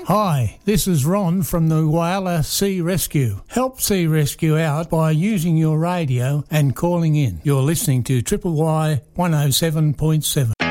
Hi, this is Ron from the Whyalla Sea Rescue. Help Sea Rescue out by using your radio and calling in. You're listening to Triple Y 107.7.